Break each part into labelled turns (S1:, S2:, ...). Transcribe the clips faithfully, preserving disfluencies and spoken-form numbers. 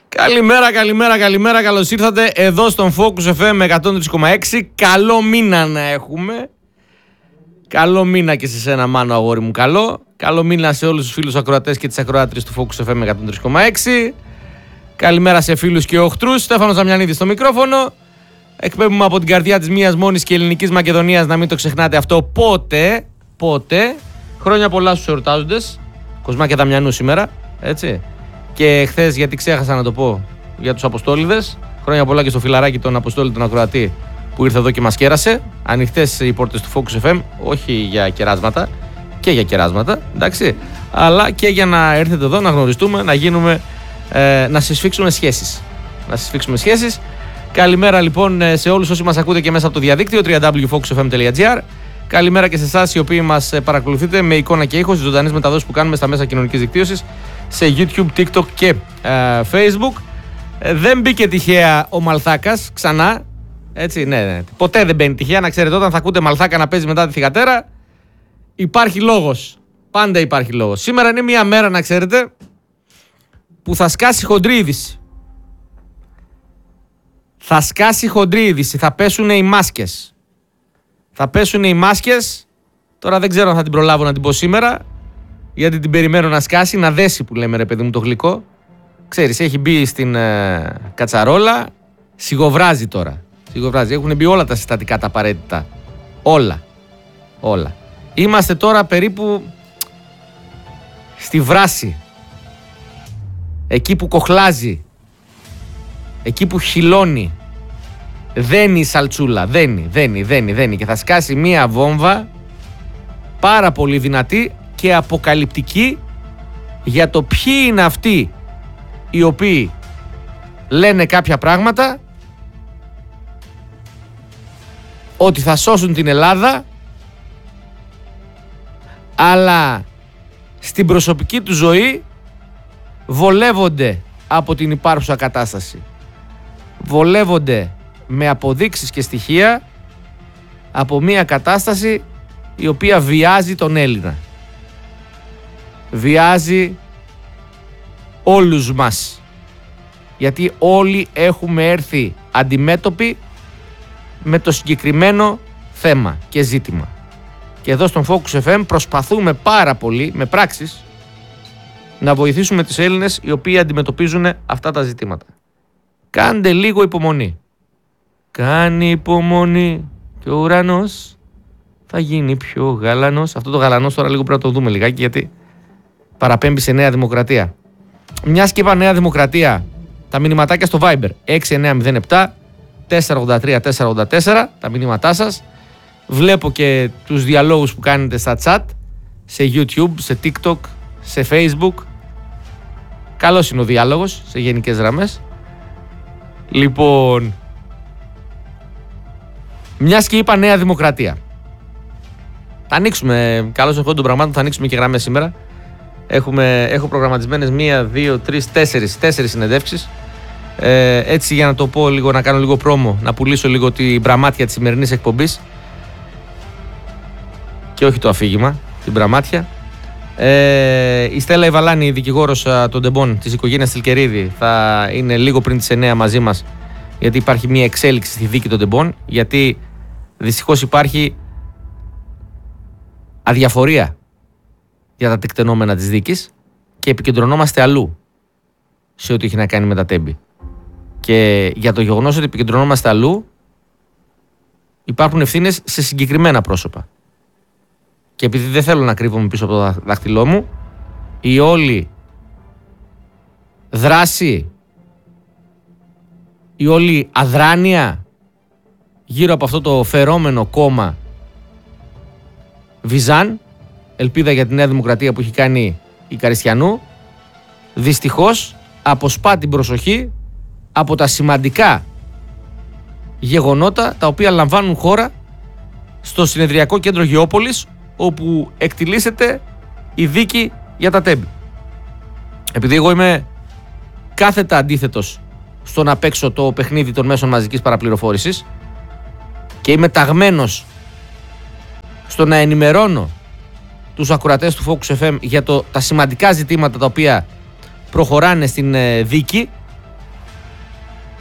S1: Καλημέρα, καλημέρα, καλημέρα. Καλώς ήρθατε εδώ στον Focus εφ εμ εκατόν τρία κόμμα έξι. Καλό μήνα να έχουμε. Καλό μήνα και σε σένα, Μάνο, αγόρι μου. Καλό. Καλό μήνα σε όλους τους φίλους ακροατές και τις ακροάτριες του Focus εφ εμ εκατόν τρία κόμμα έξι. Καλημέρα σε φίλους και οχτρούς. Στέφανος Δαμιανίδης στο μικρόφωνο. Εκπέμπουμε από την καρδιά της μίας μόνης και ελληνικής Μακεδονίας. Να μην το ξεχνάτε αυτό πότε. Πότε. Χρόνια πολλά στους εορτάζοντες. Κοσμά και Δαμιανού σήμερα. Έτσι. Και χθες, γιατί ξέχασα να το πω, για τους Αποστόληδες. Χρόνια πολλά και στο φιλαράκι τον Αποστόλη τον Ακροατή που ήρθε εδώ και μας κέρασε. Ανοιχτές οι πόρτες του Focus εφ εμ, όχι για κεράσματα, και για κεράσματα, εντάξει, αλλά και για να έρθετε εδώ να γνωριστούμε, να γίνουμε, ε, να συσφίξουμε σχέσεις. Να συσφίξουμε σχέσεις. Καλημέρα λοιπόν σε όλους όσοι μας ακούτε και μέσα από το διαδίκτυο double-u double-u double-u τελεία focus f m τελεία g r. Καλημέρα και σε εσάς οι οποίοι μας παρακολουθείτε με εικόνα και ήχο στις ζωντανές μεταδόσεις που κάνουμε στα μέσα κοινωνικής δικτύωσης, σε YouTube, TikTok και ε, Facebook. Ε, δεν μπήκε τυχαία ο Μαλθάκας ξανά. Έτσι, ναι, ναι. Ποτέ δεν μπαίνει τυχαία. Να ξέρετε, όταν θα ακούτε Μαλθάκα να παίζει μετά τη θυγατέρα, υπάρχει λόγος. Πάντα υπάρχει λόγος. Σήμερα είναι μια μέρα, να ξέρετε, που θα σκάσει χοντρή είδηση. Θα σκάσει χοντρή είδηση. Θα πέσουν οι μάσκες. Θα πέσουν οι μάσκες. Τώρα δεν ξέρω αν θα την προλάβω να την πω σήμερα, γιατί την περιμένω να σκάσει, να δέσει που λέμε, ρε παιδί μου, το γλυκό. Ξέρεις, έχει μπει στην ε, κατσαρόλα, σιγοβράζει τώρα. Σιγοβράζει. Έχουν μπει όλα τα συστατικά τα απαραίτητα. Όλα. Όλα. Είμαστε τώρα περίπου στη βράση. Εκεί που κοχλάζει. Εκεί που χυλώνει. Δένει η σαλτσούλα. Δένει, δένει, δένει, δένει. Και θα σκάσει μία βόμβα πάρα πολύ δυνατή και αποκαλυπτική για το ποιοι είναι αυτοί οι οποίοι λένε κάποια πράγματα ότι θα σώσουν την Ελλάδα, αλλά στην προσωπική του ζωή βολεύονται από την υπάρχουσα κατάσταση. Βολεύονται με αποδείξεις και στοιχεία από μια κατάσταση η οποία βιάζει τον Έλληνα. Βιάζει όλους μας. Γιατί όλοι έχουμε έρθει αντιμέτωποι με το συγκεκριμένο θέμα και ζήτημα. Και εδώ στον Focus εφ εμ προσπαθούμε πάρα πολύ με πράξεις να βοηθήσουμε τους Έλληνες οι οποίοι αντιμετωπίζουν αυτά τα ζητήματα. Κάντε λίγο υπομονή. Κάνει υπομονή και ο ουρανός θα γίνει πιο γαλανός. Αυτό το γαλανός τώρα λίγο πρέπει να το δούμε λιγάκι, γιατί παραπέμπει σε Νέα Δημοκρατία. Μιας και είπα Νέα Δημοκρατία, τα μηνυματάκια στο Viber έξι εννιά μηδέν επτά τέσσερα ογδόντα τρία τέσσερα ογδόντα τέσσερα, τα μηνύματά σας. Βλέπω και τους διαλόγους που κάνετε στα chat, σε YouTube, σε TikTok, σε Facebook. Καλός είναι ο διάλογος σε γενικές γραμμές. Λοιπόν, μιας και είπα Νέα Δημοκρατία, θα ανοίξουμε, καλώς εχόντων των πραγμάτων, θα ανοίξουμε και γραμμές σήμερα. Έχουμε, έχω προγραμματισμένες μία, δύο, τρεις, τέσσερις, τέσσερις συνεντεύξεις. Ε, έτσι για να το πω λίγο, να κάνω λίγο πρόμο, να πουλήσω λίγο την πραμάτια της σημερινής εκπομπής. Και όχι το αφήγημα, την πραμάτια. Ε, η Στέλλα Ιβαλάνη, δικηγόρος των Ντεμπών της οικογένειας Τιλκερίδη, θα είναι λίγο πριν τις εννιά μαζί μας, γιατί υπάρχει μία εξέλιξη στη δίκη των Ντεμπών. Γιατί δυστυχώς υπάρχει αδιαφορία για τα τεκτενόμενα της δίκης και επικεντρωνόμαστε αλλού σε ό,τι έχει να κάνει με τα τέμπη. Και για το γεγονός ότι επικεντρωνόμαστε αλλού υπάρχουν ευθύνες σε συγκεκριμένα πρόσωπα. Και επειδή δεν θέλω να κρύβομαι πίσω από το δάχτυλό μου, η όλη δράση, η όλη αδράνεια γύρω από αυτό το φερόμενο κόμμα Βυζάν, ελπίδα για τη Νέα Δημοκρατία που έχει κάνει η Καριστιανού, δυστυχώς αποσπά την προσοχή από τα σημαντικά γεγονότα τα οποία λαμβάνουν χώρα στο συνεδριακό κέντρο Γεώπολης, όπου εκτιλήσεται η δίκη για τα τέμπη. Επειδή εγώ είμαι κάθετα αντίθετος στο να παίξω το παιχνίδι των μέσων μαζικής παραπληροφόρησης και είμαι ταγμένος στο να ενημερώνω τους ακροατές του Focus εφ εμ για το, τα σημαντικά ζητήματα τα οποία προχωράνε στην ε, δίκη,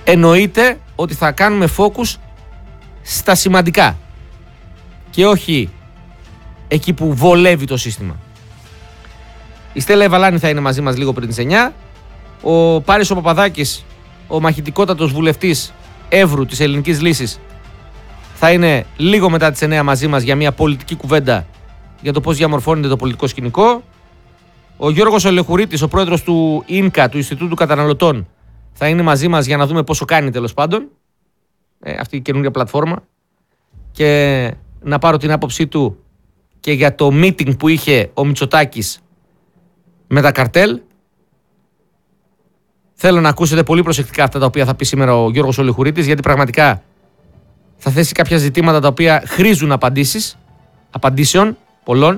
S1: εννοείται ότι θα κάνουμε focus στα σημαντικά και όχι εκεί που βολεύει το σύστημα. Η Στέλλα Ευαλάνη θα είναι μαζί μας λίγο πριν τις εννιά. Ο Πάρης ο Παπαδάκης, ο μαχητικότατος βουλευτής Εύρου της Ελληνικής Λύσης, θα είναι λίγο μετά τις εννιά μαζί μας για μια πολιτική κουβέντα για το πώς διαμορφώνεται το πολιτικό σκηνικό. Ο Γιώργος Ολεχουρίτης, ο πρόεδρος του ΙΝΚΑ, του Ινστιτούτου Καταναλωτών, θα είναι μαζί μας για να δούμε πόσο κάνει τέλος πάντων ε, αυτή η καινούργια πλατφόρμα και να πάρω την άποψή του και για το meeting που είχε ο Μητσοτάκης με τα καρτέλ. Θέλω να ακούσετε πολύ προσεκτικά αυτά τα οποία θα πει σήμερα ο Γιώργος Ολεχουρίτης, γιατί πραγματικά θα θέσει κάποια ζητήματα τα οποία χρήζουν απαντήσεις, απαντήσεων πολλών,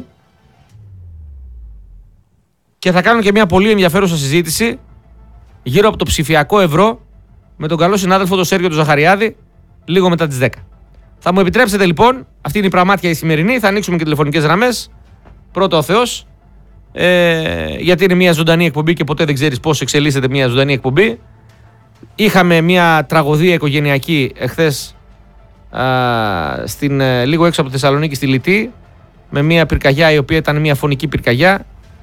S1: και θα κάνω και μια πολύ ενδιαφέρουσα συζήτηση γύρω από το ψηφιακό ευρώ με τον καλό συνάδελφο τον Σέργιο του Ζαχαριάδη λίγο μετά τις δέκα. Θα μου επιτρέψετε λοιπόν, αυτή είναι η πραμάτια η σημερινή, θα ανοίξουμε και τηλεφωνικές γραμμές, πρώτα ο Θεός, ε, γιατί είναι μια ζωντανή εκπομπή και ποτέ δεν ξέρεις πώς εξελίσσεται μια ζωντανή εκπομπή. Είχαμε μια τραγωδία οικογενειακή εχθές α, στην, ε, λίγο έξω από τη Θεσσαλονίκη, στη Λιτή, με μια πυρκαγιά η οποία ήταν μια φωνική πυρκαγιά.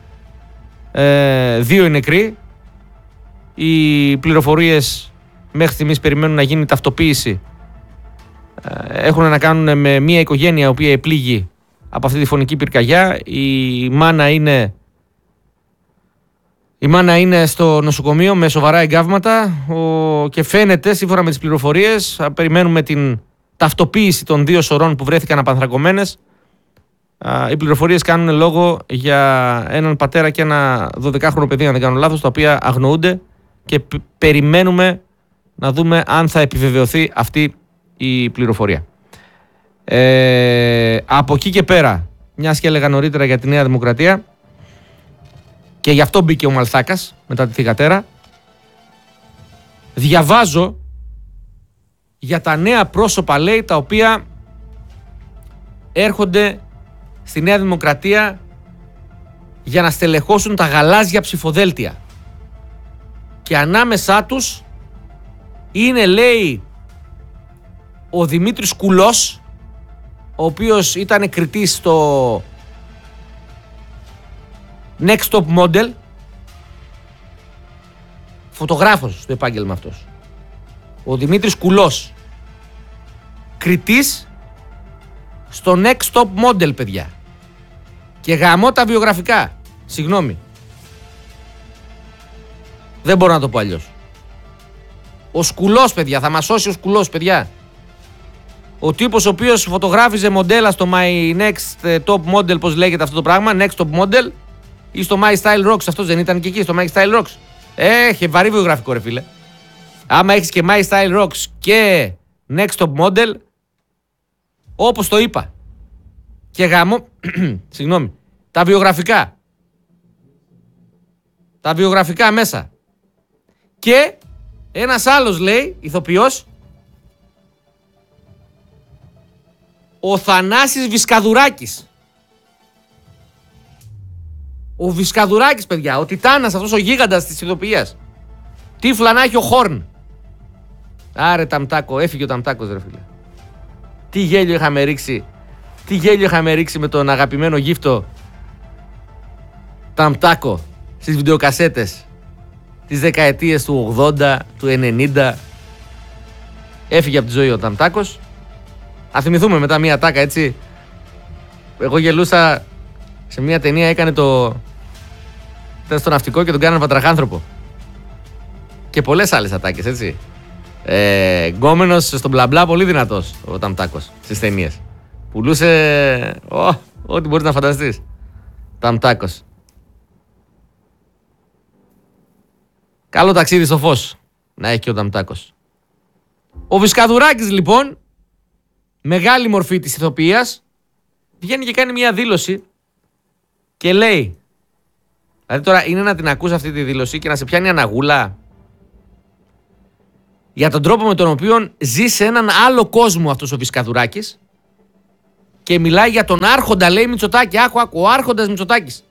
S1: Ε, δύο οι νεκροί. Οι πληροφορίες μέχρι στιγμής περιμένουν να γίνει η ταυτοποίηση. Ε, έχουν να κάνουν με μια οικογένεια η οποία επλήγει από αυτή τη φωνική πυρκαγιά. Η μάνα είναι, η μάνα είναι στο νοσοκομείο με σοβαρά εγκάβματα ο, και φαίνεται, σύμφωνα με τις πληροφορίες, περιμένουμε την ταυτοποίηση των δύο σωρών που βρέθηκαν απανθρακωμένες. Οι πληροφορίες κάνουν λόγο για έναν πατέρα και ένα δωδεκάχρονο παιδί, αν δεν κάνω λάθος, τα οποία αγνοούνται και π- περιμένουμε να δούμε αν θα επιβεβαιωθεί αυτή η πληροφορία. Ε, από εκεί και πέρα, μιας και έλεγα νωρίτερα για τη Νέα Δημοκρατία, και γι' αυτό μπήκε ο Μαλθάκας μετά τη θυγατέρα, διαβάζω για τα νέα πρόσωπα, λέει, τα οποία έρχονται στη Νέα Δημοκρατία για να στελεχώσουν τα γαλάζια ψηφοδέλτια. Και ανάμεσά τους είναι, λέει, ο Δημήτρης Κουλός, ο οποίος ήταν κριτής στο Next Top Model, φωτογράφος στο επάγγελμα αυτός. Ο Δημήτρης Κουλός, κριτής στο Next Top Model, παιδιά. Και γαμώ τα βιογραφικά. Συγγνώμη. Δεν μπορώ να το πω αλλιώς. Ο Σκουλός, παιδιά. Θα μας σώσει ο Σκουλός, παιδιά. Ο τύπος ο οποίος φωτογράφιζε μοντέλα στο My Next Top Model, πώς λέγεται αυτό το πράγμα, Next Top Model, ή στο My Style Rocks. Αυτός δεν ήταν και εκεί, στο My Style Rocks. Έχει βαρύ βιογραφικό, ρε φίλε. Άμα έχεις και My Style Rocks και Next Top Model, όπως το είπα, και γαμώ, συγγνώμη, τα βιογραφικά. Τα βιογραφικά μέσα. Και ένας άλλος, λέει, ηθοποιός, ο Θανάσης Βισκαδουράκης. Ο Βισκαδουράκης, παιδιά, ο Τιτάνας, αυτός ο γίγαντας της ηθοποιίας. Τύφλα να έχει ο Χόρν. Άρε Ταμτάκο, έφυγε ο Ταμτάκος, ρε φίλε. Τι γέλιο είχαμε ρίξει, τι γέλιο είχαμε ρίξει με τον αγαπημένο γύφτο Ταμτάκο στις βιντεοκασέτες τις δεκαετίες του ογδόντα, του ενενήντα. Έφυγε από τη ζωή ο Ταμτάκος. Α, θυμηθούμε μετά μία τάκα, έτσι. Εγώ γελούσα σε μία ταινία, έκανε το... ήταν στο ναυτικό και τον κάνανε βατραχάνθρωπο. Και πολλές άλλες ατάκες, έτσι. Ε, γκόμενος στον μπλα μπλα, πολύ δυνατός ο Ταμτάκος στις ταινίες. Πουλούσε oh, ό,τι μπορείς να φανταστείς. Ταμτάκος. Καλό ταξίδι στο φως να έχει και ο Ταμτάκος. Ο Βισκαδουράκης, λοιπόν, μεγάλη μορφή της ηθοποιίας, βγαίνει και κάνει μια δήλωση και λέει, δηλαδή τώρα είναι να την ακούς αυτή τη δήλωση και να σε πιάνει αναγούλα για τον τρόπο με τον οποίο ζει σε έναν άλλο κόσμο αυτός ο Βισκαδουράκης και μιλάει για τον άρχοντα, λέει, Μητσοτάκη. Άκου, άκου, ο άρχοντας Μητσοτάκης.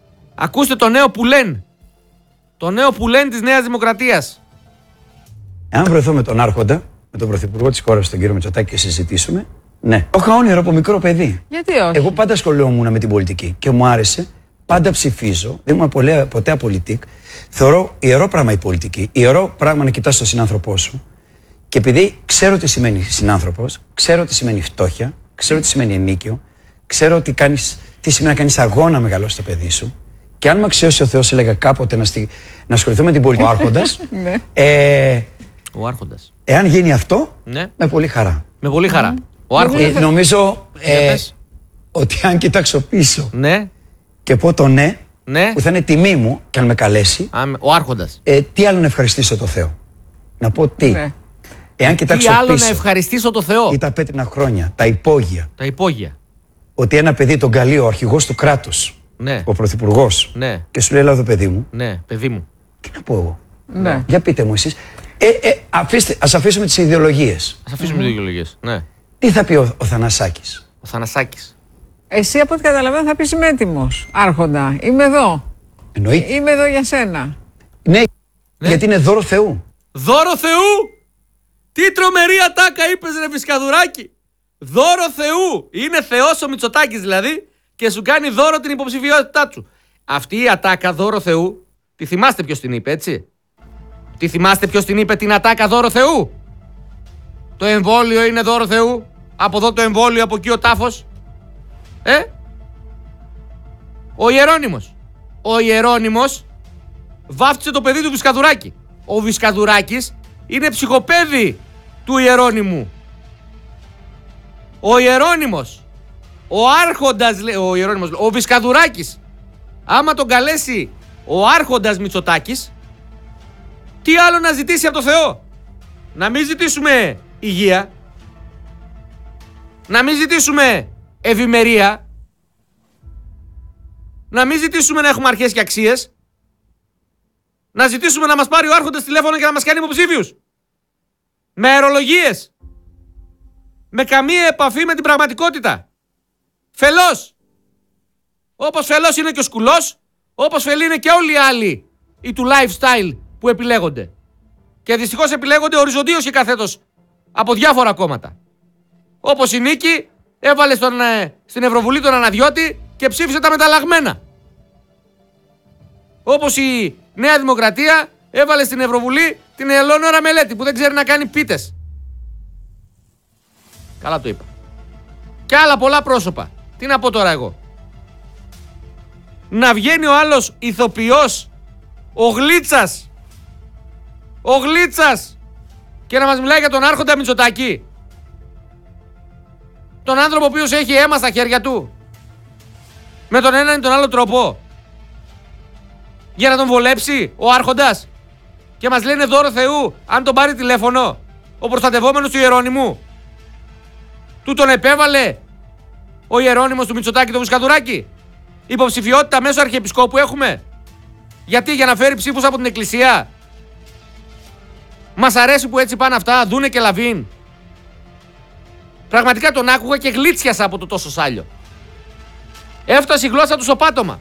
S1: Ακούστε το νέο που λένε. Το νέο που λένε της Νέας Δημοκρατίας.
S2: Εάν βρεθώ με τον Άρχοντα, με τον Πρωθυπουργό της χώρας, τον κύριο Μητσοτάκη, και συζητήσουμε, ναι. Το είχα όνειρο από μικρό παιδί.
S3: Γιατί όχι?
S2: Εγώ πάντα ασχολιόμουν με την πολιτική και μου άρεσε. Πάντα ψηφίζω. Δεν ήμουν ποτέ, ποτέ απολυτικ. Θεωρώ ιερό πράγμα η πολιτική. Ιερό πράγμα να κοιτάς τον συνάνθρωπό σου. Και επειδή ξέρω τι σημαίνει συνάνθρωπος, ξέρω τι σημαίνει φτώχεια, ξέρω τι σημαίνει ενίκιο, ξέρω τι, κάνεις, τι σημαίνει να κάνεις αγώνα να μεγαλώσεις το παιδί σου. Και αν με αξιώσει ο Θεός, έλεγα κάποτε να, στη, να ασχοληθώ με την πολιτική. Ο Άρχοντας. ε,
S1: ο Άρχοντας.
S2: Εάν γίνει αυτό,
S1: ναι.
S2: με πολύ χαρά.
S1: Με πολύ χαρά. Mm. Ο Άρχοντας.
S2: Ε, νομίζω ε, ότι αν κοιτάξω πίσω.
S1: Ναι.
S2: Και πω το ναι,
S1: ναι,
S2: που θα είναι τιμή μου και αν με καλέσει.
S1: Α, ο Άρχοντας.
S2: Ε, τι άλλο να ευχαριστήσω το Θεό. Να πω τι.
S3: Ναι.
S2: Εάν κοιτάξω
S1: τι άλλο
S2: πίσω,
S1: να ευχαριστήσω το Θεό.
S2: Ή τα πέτρινα χρόνια, τα υπόγεια.
S1: Τα υπόγεια.
S2: Ότι ένα παιδί τον καλεί ο αρχηγός του κράτους,
S1: ναι.
S2: ο πρωθυπουργός,
S1: ναι.
S2: και σου λέει, έλα εδώ παιδί μου.
S1: Ναι, παιδί μου.
S2: Τι να πω εγώ.
S3: Ναι.
S2: Για πείτε μου εσείς. Ε, ε, αφήστε, ας αφήσουμε τις ιδεολογίες.
S1: Ας αφήσουμε mm-hmm. τις ιδεολογίες. Ναι.
S2: Τι θα πει ο, ο Θανασάκης.
S1: Ο Θανασάκης.
S3: Εσύ από ό,τι καταλαβαίνω θα πεις είμαι έτοιμος. Άρχοντα, είμαι εδώ.
S2: Εννοείται.
S3: Είμαι εδώ για σένα.
S2: Ναι, ναι, γιατί είναι δώρο Θεού.
S1: Δώρο Θεού! Τι τρομερή ατάκα είπες ρε Βυσκαδουράκη! Δώρο Θεού! Είναι Θεός ο Μητσοτάκης δηλαδή και σου κάνει δώρο την υποψηφιότητά του. Αυτή η ατάκα δώρο Θεού, τη θυμάστε ποιος την είπε, έτσι? Τη θυμάστε ποιος την είπε την ατάκα δώρο Θεού? Το εμβόλιο είναι δώρο Θεού. Από εδώ το εμβόλιο, από εκεί ο τάφος. Ε? Ο Ιερώνυμος. Ο Ιερώνυμος βάφτισε το παιδί του Βυσκαδουράκη. Ο Βυσκαδουράκης είναι ψυχοπαίδι του Ιερώνυμου. Ο Ιερώνυμος, ο Άρχοντας, ο Ιερώνυμος, ο Βυσκαδουράκης, άμα τον καλέσει ο Άρχοντας Μητσοτάκης, τι άλλο να ζητήσει από το Θεό? Να μην ζητήσουμε υγεία, να μην ζητήσουμε ευημερία, να μην ζητήσουμε να έχουμε αρχές και αξίες, να ζητήσουμε να μας πάρει ο Άρχοντας τηλέφωνο και να μας κάνει υποψήφιους. Με αερολογίες. Με καμία επαφή με την πραγματικότητα. Φελός. Όπως φελός είναι και ο Σκουλός, όπως φελή είναι και όλοι οι άλλοι οι του lifestyle που επιλέγονται. Και δυστυχώς επιλέγονται οριζοντίως και καθέτος από διάφορα κόμματα. Όπως η Νίκη έβαλε στον, ε, στην Ευρωβουλή τον Αναδιώτη και ψήφισε τα μεταλλαγμένα. Όπως η Νέα Δημοκρατία έβαλε στην Ευρωβουλή την Ελεονόρα Μελέτη που δεν ξέρει να κάνει πίτες. Καλά το είπα. Και άλλα πολλά πρόσωπα. Τι να πω τώρα εγώ. Να βγαίνει ο άλλος ηθοποιός, ο Γλίτσας, ο Γλίτσας, και να μας μιλάει για τον Άρχοντα Μητσοτάκη. Τον άνθρωπο ο οποίος έχει αίμα στα χέρια του. Με τον έναν ή τον άλλο τρόπο. Για να τον βολέψει ο Άρχοντας. Και μας λένε δώρο Θεού αν τον πάρει τηλέφωνο ο προστατευόμενος του Ιερώνυμου. Του τον επέβαλε ο Ιερώνυμος του Μητσοτάκη το Βυσκαδουράκη. Υποψηφιότητα μέσω αρχιεπισκόπου έχουμε. Γιατί? Για να φέρει ψήφους από την εκκλησία. Μας αρέσει που έτσι πάνε αυτά, Δούνε και Λαβίν. Πραγματικά τον άκουγα και γλίτσιασα από το τόσο σάλιο. Έφτασε η γλώσσα του στο πάτωμα.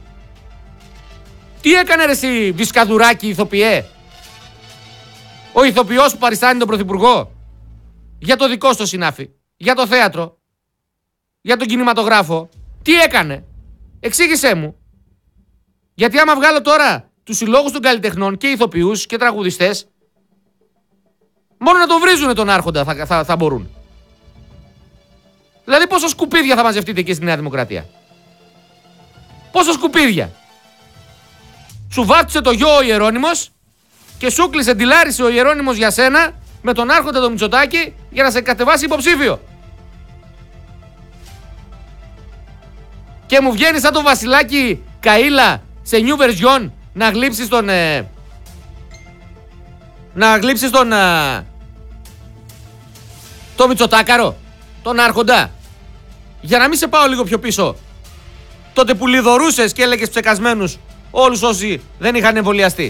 S1: Τι έκανε ρε εσύ Βυσκαδουράκη ηθοποιέ? Ο ηθοποιός που παριστάνει τον Πρωθυπουργό. Για το δικό στο συνάφι. Για το θέατρο. Για τον κινηματογράφο. Τι έκανε? Εξήγησέ μου. Γιατί άμα βγάλω τώρα τους συλλόγους των καλλιτεχνών και ηθοποιούς και τραγουδιστές, μόνο να τον βρίζουνε τον Άρχοντα θα, θα, θα μπορούν. Δηλαδή πόσα σκουπίδια θα μαζευτείτε εκεί στη Νέα Δημοκρατία? Πόσα σκουπίδια? Σου βάτσισε το γιο ο Ιερώνυμος και σου κλείσε, ντυλάρισε ο Ιερώνυμος για σένα με τον Άρχοντα το Μητσοτάκη για να σε κατεβάσει υποψήφιο. Και μου βγαίνει σαν το Βασιλάκι Καΐλα σε νιου version να γλύψεις τον... Ε, να γλύψεις τον... Ε, το Μητσοτάκαρο, τον Άρχοντα. Για να μην σε πάω λίγο πιο πίσω. Τότε που λιδωρούσες και έλεγες ψεκασμένους όλους όσοι δεν είχαν εμβολιαστεί.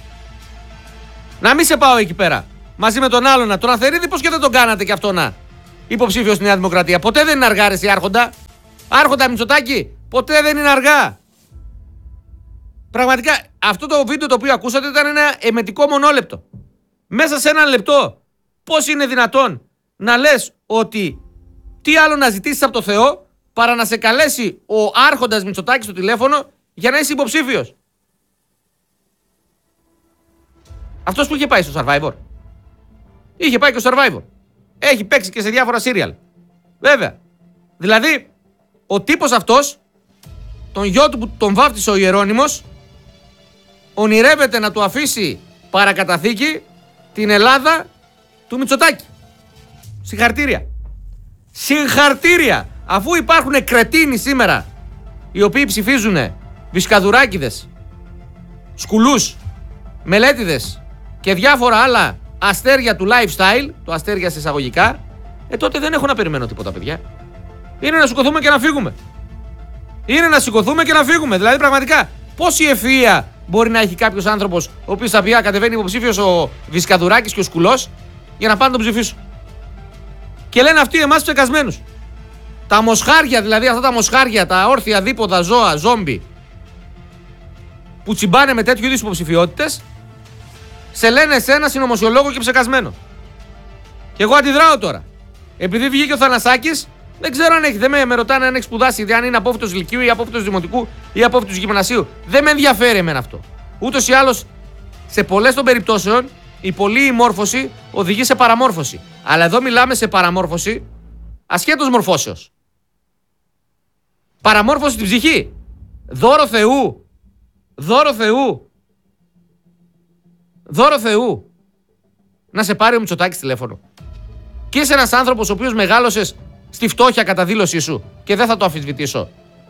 S1: Να μην σε πάω εκεί πέρα. Μαζί με τον άλλον, τον Αθερίδη, πως και δεν τον κάνατε κι αυτό να υποψήφιο στη Νέα Δημοκρατία? Ποτέ δεν είναι αργά ρε εσύ Άρχοντα. Άρχοντα Μητσοτάκη, ποτέ δεν είναι αργά. Πραγματικά αυτό το βίντεο το οποίο ακούσατε ήταν ένα εμετικό μονόλεπτο. μέσα σε ένα λεπτό, πώς είναι δυνατόν να λες ότι τι άλλο να ζητήσεις από το Θεό παρά να σε καλέσει ο άρχοντας Μητσοτάκης στο τηλέφωνο για να είσαι υποψήφιος. Αυτός που είχε πάει στο Survivor. Είχε πάει και στο Survivor. Έχει παίξει και σε διάφορα σύριαλ. Βέβαια. Δηλαδή, ο τύπος αυτός, τον γιο του που τον βάφτισε ο Ιερώνυμος, ονειρεύεται να του αφήσει παρακαταθήκη την Ελλάδα του Μητσοτάκη. Συγχαρητήρια. Συγχαρητήρια. Αφού υπάρχουν κρετίνοι σήμερα οι οποίοι ψηφίζουν βισκαδουράκηδες, σκουλούς, μελέτηδες και διάφορα άλλα αστέρια του lifestyle, το αστέρια σε εισαγωγικά, ε τότε δεν έχω να περιμένω τίποτα, παιδιά. Είναι να σηκωθούμε και να φύγουμε. Είναι να σηκωθούμε και να φύγουμε. Δηλαδή, πραγματικά, πόση ευφυΐα μπορεί να έχει κάποιος άνθρωπος ο οποίος θα πει: Α, κατεβαίνει υποψήφιος ο Βισκαδουράκης και ο Σκουλός για να πάνε τον ψηφίσουν. Και λένε αυτοί εμάς ψεκασμένους. Τα μοσχάρια, δηλαδή αυτά τα μοσχάρια, τα όρθια δίποδα ζώα, ζόμπι, που τσιμπάνε με τέτοιου είδους υποψηφιότητες, σε λένε εσένα συνωμοσιολόγο και ψεκασμένο. Και εγώ αντιδράω τώρα. Επειδή βγήκε ο Θανασάκης, δεν ξέρω αν έχει, δεν με, με ρωτάνε αν έχει σπουδάσει, αν είναι απόφοιτος λυκείου ή απόφοιτος δημοτικού ή απόφοιτος γυμνασίου. Δεν με ενδιαφέρει εμένα αυτό. Ούτως ή άλλως, σε πολλές των περιπτώσεων, η πολλή μόρφωση οδηγεί σε παραμόρφωση. Αλλά εδώ μιλάμε σε παραμόρφωση ασχέτως μορφώσεως. Παραμόρφωση στην ψυχή. Δώρο Θεού. Δώρο Θεού. Δώρο Θεού. Να σε πάρει ο Μητσοτάκης τηλέφωνο. Και είσαι ένας άνθρωπος ο οποίος μεγάλωσες στη φτώχεια κατά δήλωσή σου και δεν θα το αμφισβητήσω.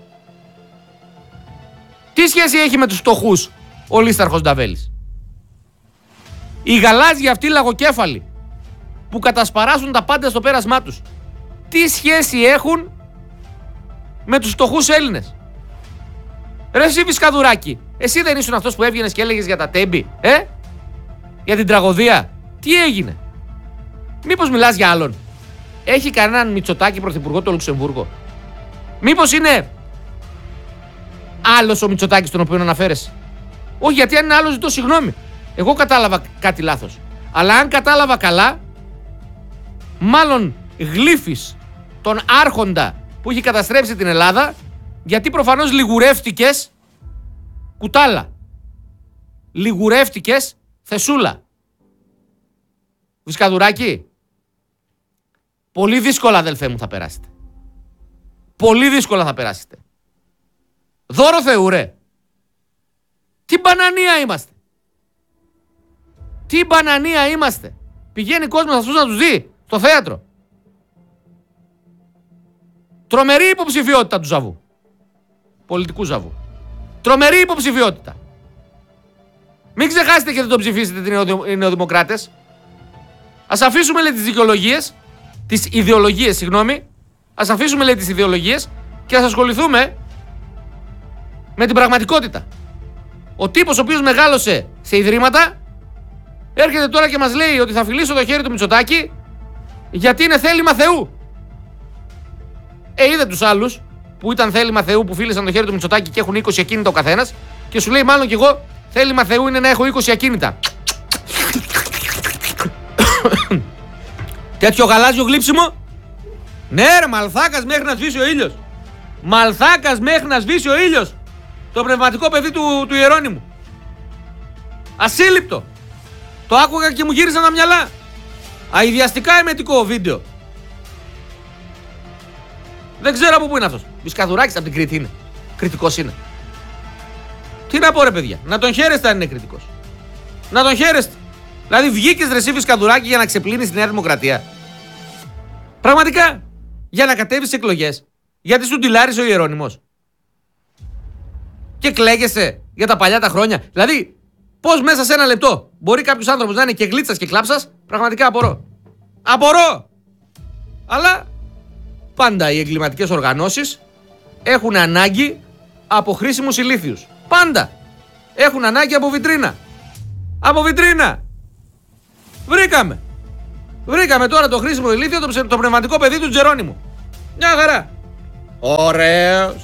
S1: Τι σχέση έχει με τους φτωχούς ο Λίσταρχος Νταβέλης? Οι γαλάζιοι αυτοί λαγοκέφαλοι που κατασπαράσουν τα πάντα στο πέρασμά τους, τι σχέση έχουν με τους φτωχούς Έλληνες? Ρε εσύ Βισκαδουράκη, εσύ δεν ήσουν αυτός που έβγαινες και έλεγες για τα τέμπη, ε? Για την τραγωδία. Τι έγινε? Μήπως μιλάς για άλλον? Έχει κανέναν Μητσοτάκη πρωθυπουργό το Λουξεμβούργο? Μήπως είναι άλλος ο Μητσοτάκης τον οποίο αναφέρεσαι? Όχι, γιατί αν είναι άλλος ζητώ συγγνώμη. Εγώ κατάλαβα κάτι λάθος. Αλλά αν κατάλαβα καλά, μάλλον γλύφεις τον άρχοντα που έχει καταστρέψει την Ελλάδα, γιατί προφανώς λιγουρεύτηκες κουτάλα. Λιγουρεύτηκες θεσούλα. Βισκαδουράκη, πολύ δύσκολα αδελφέ μου θα περάσετε. Πολύ δύσκολα θα περάσετε. Δώρο Θεού ρε. Τι μπανανία είμαστε. Τι μπανανία είμαστε. Πηγαίνει κόσμος αυτούς να τους δει στο θέατρο. Τρομερή υποψηφιότητα του Ζαβού. Πολιτικού Ζαβού. Τρομερή υποψηφιότητα. Μην ξεχάσετε και δεν τον ψηφίσετε οι νεοδημοκράτες. Ας αφήσουμε λέει τις δικαιολογίες, τις ιδεολογίες, συγγνώμη. Ας αφήσουμε λέει τις ιδεολογίες και ας ασχοληθούμε με την πραγματικότητα. Ο τύπος ο οποίος μεγάλωσε σε ιδρύματα έρχεται τώρα και μας λέει ότι θα φιλήσω το χέρι του Μητσοτάκη γιατί είναι θέλημα Θεού. Ε, είδε τους άλλους που ήταν θέλημα Θεού που φίλησαν το χέρι του Μητσοτάκη και έχουν είκοσι ακίνητα ο καθένας και σου λέει μάλλον κι εγώ θέλημα Θεού είναι να έχω είκοσι ακίνητα. Τέτοιο γαλάζιο γλύψιμο. Ναι ρε, μαλθάκας μέχρι να σβήσει ο ήλιος. Μαλθάκας μέχρι να σβήσει ο ήλιος. Το πνευματικό παιδί του, του Ιερώνυμου. Ασύλληπτο. Το άκουγα και μου γύρισαν τα μυαλά. Αηδιαστικά εμετικό βίντεο. Δεν ξέρω από πού είναι αυτός. Βισκαδουράκης από την Κρήτη είναι. Κριτικός είναι. Τι να πω ρε παιδιά. Να τον χαίρεστε αν είναι κριτικός. Να τον χαίρεστε. Δηλαδή βγήκες ρε εσύ Βισκαδουράκη για να ξεπλύνεις τη Νέα Δημοκρατία. Πραγματικά. Για να κατέβεις σε εκλογές. Γιατί σου ντυλάρισε ο Ιερώνυμος. Και κλαίγεσαι για τα παλιά τα χρόνια. Δηλαδή, πώς μέσα σε ένα λεπτό μπορεί κάποιος άνθρωπος να είναι και γλίτσας και κλάψας, πραγματικά απορώ. Απορώ! Αλλά πάντα οι εγκληματικές οργανώσεις έχουν ανάγκη από χρήσιμους ηλίθιους. Πάντα! Έχουν ανάγκη από βιτρίνα. Από βιτρίνα! Βρήκαμε! Βρήκαμε τώρα το χρήσιμο ηλίθιο, το, το πνευματικό παιδί του Τζερόνιμου. Μια χαρά! Ωραίος!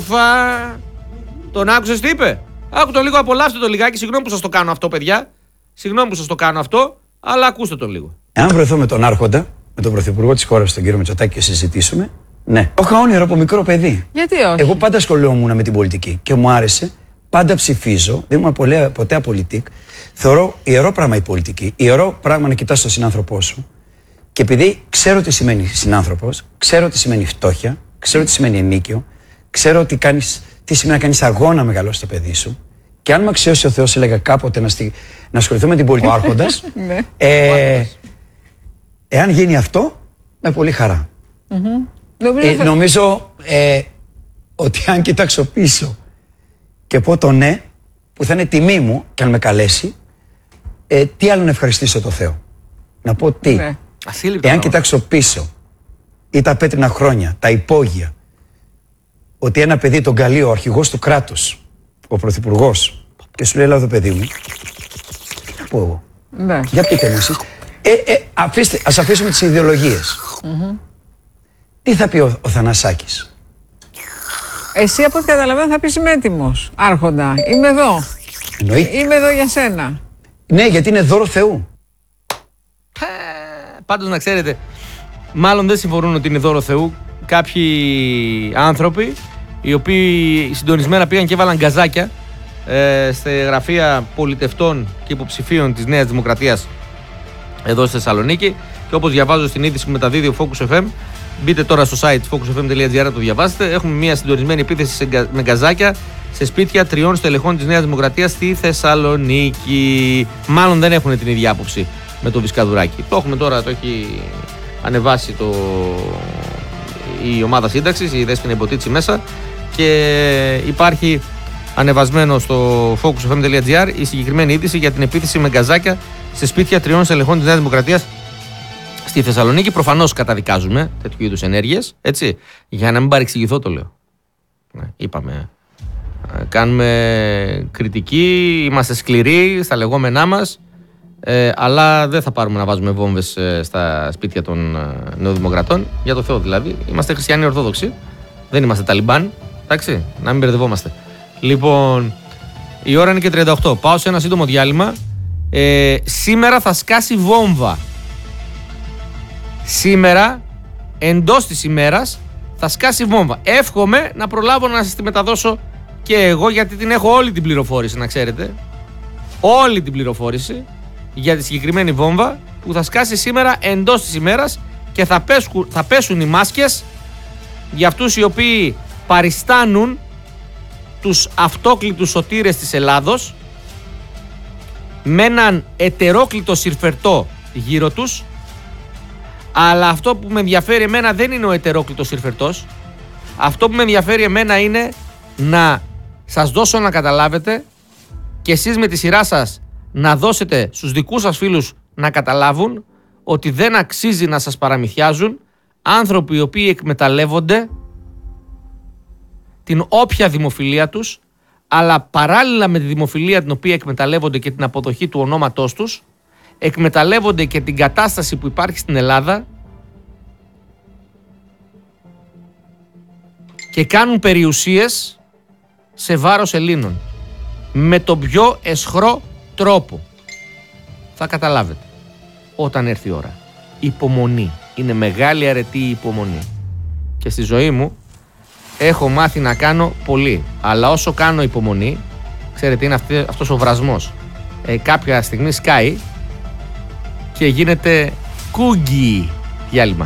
S1: Όμορφα! Τον άκουσες τι είπε? Άκου το λίγο, απολαύστε το λιγάκι. Συγγνώμη που σας το κάνω αυτό, παιδιά. Συγγνώμη που σας το κάνω αυτό, αλλά ακούστε τον λίγο.
S2: Εάν βρεθώ με τον Άρχοντα, με τον Πρωθυπουργό της χώρας, τον κύριο Μητσοτάκη, και συζητήσουμε, ναι. Το είχα όνειρο από μικρό παιδί.
S3: Γιατί όχι?
S2: Εγώ πάντα ασχολούμουν με την πολιτική και μου άρεσε. Πάντα ψηφίζω. Δεν ήμουν πολλέ, ποτέ απολυτικ. Θεωρώ ιερό πράγμα η πολιτική. Ιερό πράγμα να κοιτάς τον συνάνθρωπό σου. Και επειδή ξέρω τι σημαίνει συνάνθρωπος, ξέρω τι σημαίνει φτώχεια, ξέρω τι σημαίνει ενίκιο, ξέρω τι, κάνεις, τι σημαίνει να κάνεις αγώνα να μεγαλώσει το παιδί σου. Και αν με αξιώσει ο Θεός, έλεγα κάποτε να, στη, να ασχοληθώ με την πολιτική, ο Άρχοντας, ε, εάν γίνει αυτό, με πολύ χαρά.
S3: Mm-hmm.
S2: Ε, νομίζω ε, ότι αν κοιτάξω πίσω και πω το ναι, που θα είναι τιμή μου και αν με καλέσει, ε, τι άλλο να ευχαριστήσω το Θεό. Να πω τι.
S3: Ναι.
S2: Εάν κοιτάξω πίσω ή τα πέτρινα χρόνια, τα υπόγεια, ότι ένα παιδί τον καλεί ο αρχηγός του κράτους, ο πρωθυπουργός, και σου λέει, έλα εδώ παιδί μου, τι να πω εγώ.
S3: Ναι.
S2: Για πείτε μου εσείς. Ε, ε, αφήστε, ας αφήσουμε τις ιδεολογίες. Mm-hmm. Τι θα πει ο, ο Θανασάκης?
S3: Εσύ από ό,τι καταλαβαίνω θα πεις είμαι έτοιμος, Άρχοντα. Είμαι εδώ.
S2: Εννοείται.
S3: Είμαι εδώ για σένα.
S2: Ναι, γιατί είναι δώρο Θεού.
S1: Ε, πάντως να ξέρετε, μάλλον δεν συμφωνούν ότι είναι δώρο Θεού κάποιοι άνθρωποι οι οποίοι συντονισμένα πήγαν και έβαλαν γκαζάκια ε, στη γραφεία πολιτευτών και υποψηφίων της Νέας Δημοκρατίας εδώ στη Θεσσαλονίκη, και όπως διαβάζω στην είδηση που μεταδίδει ο Focus εφ εμ, μπείτε τώρα στο site focus f m dot g r να το διαβάσετε, έχουμε μια συντονισμένη επίθεση με γκαζάκια σε σπίτια τριών στελεχών της Νέας Δημοκρατίας στη Θεσσαλονίκη. Μάλλον δεν έχουν την ίδια άποψη με το Βυσκαδουράκι. Το έχουμε τώρα, το έχει ανεβάσει το... η ομάδα σύνταξης, η Δέσποινα Υποτίτση μέσα, και υπάρχει ανεβασμένο στο focus f m dot g r η συγκεκριμένη είδηση για την επίθεση με γκαζάκια σε σπίτια τριών στελεχών της Νέας Δημοκρατίας στη Θεσσαλονίκη. Προφανώς καταδικάζουμε τέτοιου είδους ενέργειες, έτσι, για να μην παρεξηγηθώ το λέω. Ναι, είπαμε, κάνουμε κριτική, είμαστε σκληροί στα λεγόμενά μας, ε, αλλά δεν θα πάρουμε να βάζουμε βόμβες ε, στα σπίτια των ε, νεοδημοκρατών, για το Θεό δηλαδή. Είμαστε χριστιανοί ορθόδοξοι, δεν είμαστε Ταλιμπάν, εντάξει, να μην μπερδευόμαστε. Λοιπόν, η ώρα είναι και τριάντα οκτώ, πάω σε ένα σύντομο διάλειμμα. Ε, σήμερα θα σκάσει βόμβα. Σήμερα, εντός της ημέρας, θα σκάσει βόμβα. Εύχομαι να προλάβω να σας τη μεταδώσω και εγώ, γιατί την έχω όλη την πληροφόρηση, να ξέρετε. Όλη την πληροφόρηση για τη συγκεκριμένη βόμβα που θα σκάσει σήμερα εντός της ημέρας, και θα, πέσουν, θα πέσουν οι μάσκες για αυτούς οι οποίοι παριστάνουν τους αυτόκλητους σωτήρες της Ελλάδος με έναν ετερόκλητο συρφερτό γύρω τους. Αλλά αυτό που με ενδιαφέρει εμένα δεν είναι ο ετερόκλητος συρφερτός. Αυτό που με ενδιαφέρει εμένα είναι να σας δώσω να καταλάβετε, και εσείς με τη σειρά σας να δώσετε στους δικούς σας φίλους να καταλάβουν ότι δεν αξίζει να σας παραμυθιάζουν άνθρωποι οι οποίοι εκμεταλλεύονται την όποια δημοφιλία τους, αλλά παράλληλα με τη δημοφιλία την οποία εκμεταλλεύονται και την αποδοχή του ονόματός τους, εκμεταλλεύονται και την κατάσταση που υπάρχει στην Ελλάδα και κάνουν περιουσίες σε βάρος Ελλήνων με τον πιο αισχρό τρόπο. Θα καταλάβετε όταν έρθει η ώρα. Υπομονή. Είναι μεγάλη αρετή η υπομονή. Και στη ζωή μου έχω μάθει να κάνω πολύ. Αλλά όσο κάνω υπομονή, ξέρετε, είναι αυτή, αυτός ο βρασμός. Ε, κάποια στιγμή σκάει και γίνεται κούγκι. Διάλειμμα.